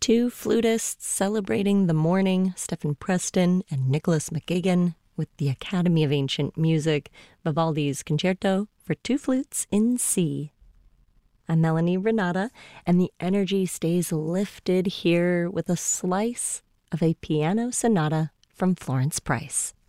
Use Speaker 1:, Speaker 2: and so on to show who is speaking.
Speaker 1: Two flutists celebrating the morning, Stephen Preston and Nicholas McGuigan, with the Academy of Ancient Music, Vivaldi's Concerto for Two Flutes in C. I'm Melanie Renata, and the energy stays lifted here with a slice of a piano sonata from Florence Price.